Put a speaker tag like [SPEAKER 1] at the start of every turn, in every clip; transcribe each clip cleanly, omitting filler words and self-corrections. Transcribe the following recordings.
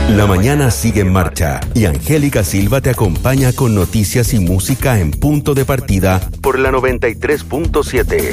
[SPEAKER 1] La mañana sigue en marcha y Angélica Silva te acompaña con noticias y música en punto de partida por la 93.7.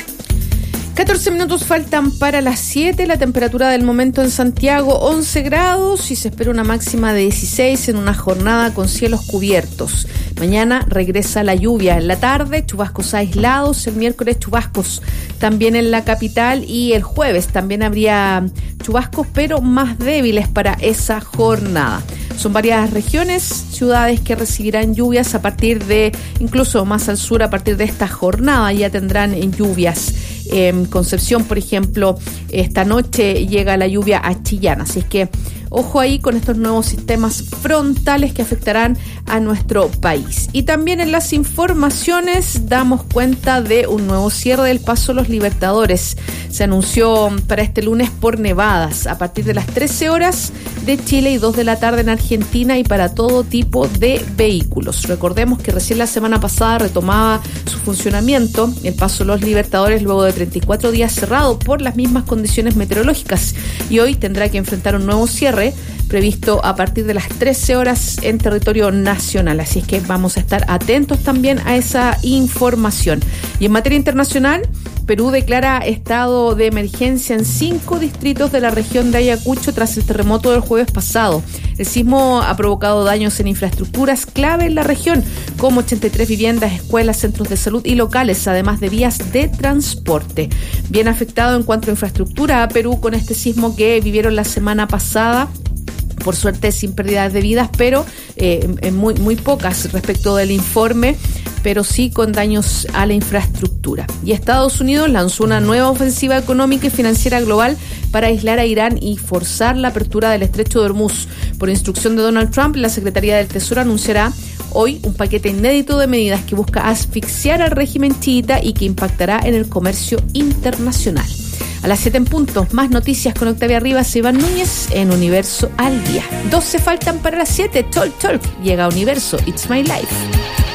[SPEAKER 2] 14 minutos faltan para las 7, la temperatura del momento en Santiago 11 grados y se espera una máxima de 16 en una jornada con cielos cubiertos. Mañana regresa la lluvia en la tarde, chubascos aislados, el miércoles chubascos también en la capital y el jueves también habría chubascos pero más débiles para esa jornada. Son varias regiones, ciudades que recibirán lluvias a partir de, incluso más al sur, a partir de esta jornada ya tendrán lluvias. Concepción, por ejemplo, esta noche llega la lluvia a Chillán, así es que ojo ahí con estos nuevos sistemas frontales que afectarán a nuestro país. Y también en las informaciones damos cuenta de un nuevo cierre del Paso Los Libertadores. Se anunció para este lunes por nevadas a partir de las 13 horas de Chile y 2 de la tarde en Argentina y para todo tipo de vehículos. Recordemos que recién la semana pasada retomaba su funcionamiento el Paso Los Libertadores luego de 34 días cerrado por las mismas condiciones meteorológicas y hoy tendrá que enfrentar un nuevo cierre previsto a partir de las 13 horas en territorio nacional. Así es que vamos a estar atentos también a esa información. Y en materia internacional, Perú declara estado de emergencia en 5 distritos de la región de Ayacucho tras el terremoto del jueves pasado. El sismo ha provocado daños en infraestructuras clave en la región, como 83 viviendas, escuelas, centros de salud y locales, además de vías de transporte. Bien afectado en cuanto a infraestructura a Perú con este sismo que vivieron la semana pasada. Por suerte sin pérdidas de vidas, pero muy pocas respecto del informe, pero sí con daños a la infraestructura. Y Estados Unidos lanzó una nueva ofensiva económica y financiera global para aislar a Irán y forzar la apertura del estrecho de Hormuz. Por instrucción de Donald Trump, la Secretaría del Tesoro anunciará hoy un paquete inédito de medidas que busca asfixiar al régimen chiita y que impactará en el comercio internacional. A las 7 en punto, más noticias con Octavia Rivas y Iván Núñez en Universo al Día. 12 faltan para las 7, Talk. Llega a Universo, It's My Life.